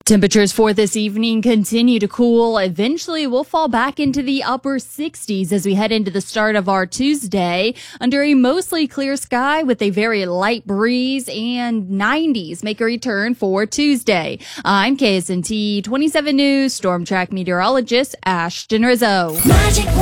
Temperatures for this evening continue to cool. Eventually, we'll fall back into the upper 60s as we head into the start of our Tuesday under a mostly clear sky with a very light breeze, and 90s make a return for Tuesday. I'm KSNT 27 News Storm Track meteorologist Ashton Rizzo. Magic